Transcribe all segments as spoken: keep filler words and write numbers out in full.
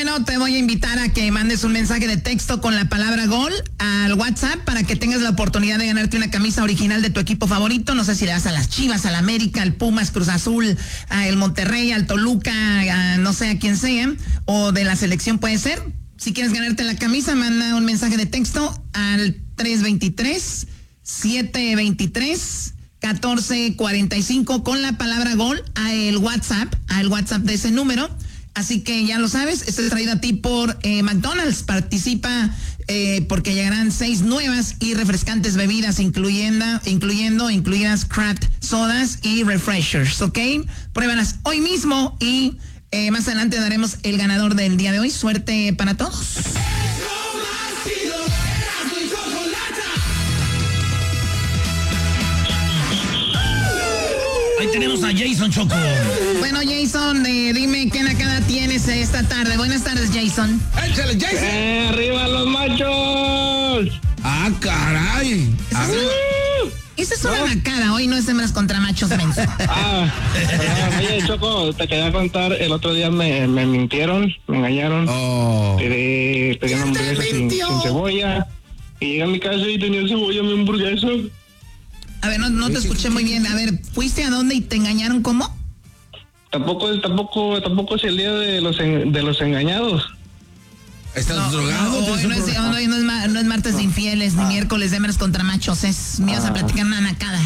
bueno, te voy a invitar a que mandes un mensaje de texto con la palabra gol al WhatsApp para que tengas la oportunidad de ganarte una camisa original de tu equipo favorito. No sé si le das a las Chivas, al América, al Pumas, Cruz Azul, al Monterrey, al Toluca, a no sé a quién sea, o de la selección puede ser. Si quieres ganarte la camisa, manda un mensaje de texto al tres dos tres, siete dos tres, uno cuatro cuatro cinco con la palabra gol al WhatsApp, al WhatsApp de ese número. Así que ya lo sabes, esto es traído a ti por eh, McDonald's. Participa eh, porque llegarán seis nuevas y refrescantes bebidas, incluyendo, incluyendo incluidas craft sodas y refreshers, ¿ok? Pruébalas hoy mismo y eh, más adelante daremos el ganador del día de hoy. Suerte para todos. Ahí tenemos a Jason, Choco. Bueno, Jason, eh, dime qué nacada tienes esta tarde. Buenas tardes, Jason. ¡Échale, Jason! ¡Eh, arriba los machos! ¡Ah, caray! Esa es, una, esa es una nacada. Hoy no es hembras contra machos, menso. Ah, oye, Choco, te quería contar. El otro día me, me mintieron, me engañaron. Oh. Pedí, pedí una hamburguesa sin, sin cebolla. Y llegué a mi casa y tenía cebolla mi hamburguesa. A ver, no, no te escuché muy bien. A ver, ¿fuiste a dónde y te engañaron cómo? Tampoco es, tampoco, tampoco es el día de los en, de los engañados. ¿Estás No, drogado? no, hoy no, es, hoy no, es, ma- no es martes de infieles, ni miércoles de hembras contra machos. Es, me ibas a platicar una nacada.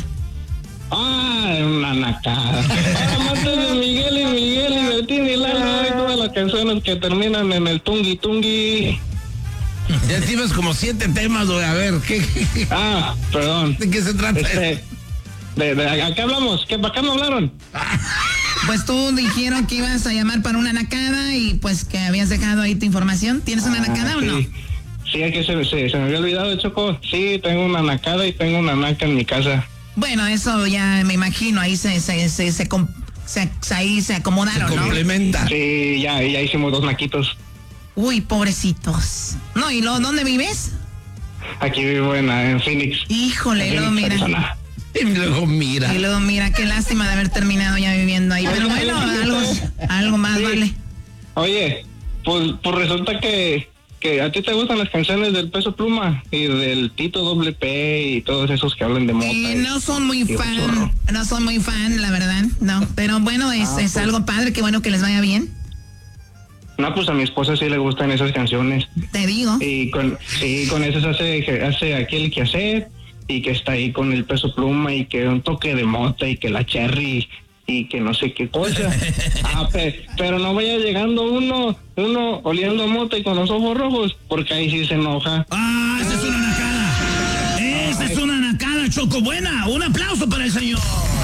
Ah, una nacada. Ah, martes de Miguel y Miguel y Bertín y Lalo y todas las canciones que terminan en el tungi tungi. Ya tienes como siete temas, güey. A ver, ¿qué? Ah, perdón. ¿De qué se trata? Este, de, de, ¿a qué hablamos? ¿Qué, ¿Para qué me hablaron? Pues tú dijeron que ibas a llamar para una nacada y pues que habías dejado ahí tu información. ¿Tienes una nacada Ah, o sí. no? Sí, es que se, se, se me había olvidado, Choco. Sí, tengo una nacada y tengo una naca en mi casa. Bueno, eso ya me imagino. Ahí se, se, se, se, com- se- se- ahí se acomodaron, Se ¿no? complementa. Sí, ya, ya hicimos dos naquitos. Uy, pobrecitos. No, ¿y luego dónde vives? Aquí vivo en, en Phoenix. Híjole, En luego Phoenix, mira. Arizona. Y luego mira. Y luego mira, qué lástima de haber terminado ya viviendo ahí. Pero bueno, algo, algo más Sí. vale. Oye, pues, pues resulta que, que a ti te gustan las canciones del Peso Pluma y del Tito Doble P y todos esos que hablan de mota. Eh, y- no soy muy y fan, chorro. no soy muy fan, la verdad, no. Pero bueno, es, Ah, es pues. algo padre, qué bueno que les vaya bien. No, pues a mi esposa sí le gustan esas canciones. Te digo. Y con, sí, con esas hace, hace aquel que hacer y que está ahí con el Peso Pluma y que un toque de mota y que la cherry y que no sé qué cosa. Ah, pe- pero no vaya llegando uno, uno oliendo mota y con los ojos rojos, porque ahí sí se enoja. ¡Ah, esa es una nacada! ¡Esa es una nacada, Choco! ¡Buena! ¡Un aplauso para el señor!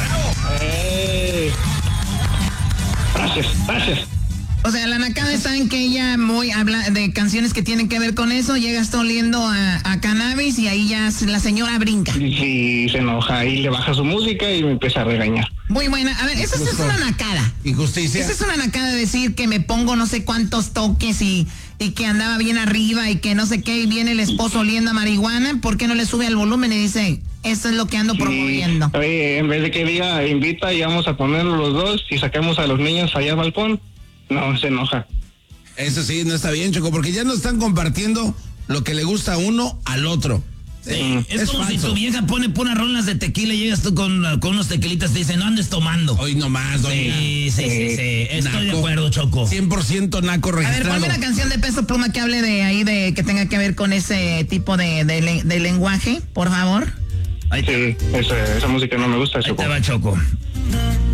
Eh. Gracias, gracias. O sea, la nacada está en que ella muy habla de canciones que tienen que ver con eso, llega hasta oliendo a, a cannabis y ahí ya la señora brinca. Y sí, se enoja y le baja su música y me empieza a regañar. Muy buena. A ver, esa sí es una nacada. Injusticia. Esa es una nacada de decir que me pongo no sé cuántos toques y, y que andaba bien arriba y que no sé qué, y viene el esposo oliendo a marihuana. ¿Por qué no le sube al volumen y dice, eso es lo que ando Sí, promoviendo? oye, en vez de que diga invita y vamos a ponernos los dos y saquemos a los niños allá al balcón, no, se enoja. Eso sí, no está bien, Choco, porque ya no están compartiendo lo que le gusta a uno al otro. Sí, es, es como si falso. tu vieja pone puras rolas de tequila y llegas tú con, con unos tequilitas y te dice, no andes tomando. Hoy nomás, doña. Sí, sí, sí, sí. Estoy de Naco. acuerdo, Choco. cien por ciento naco A ver, registrado. ponme una canción de Peso Pluma que hable de ahí, de que tenga que ver con ese tipo de, de, le- de lenguaje, por favor. Ahí te, Sí, esa, esa música no me gusta, ahí Choco. te va, Choco.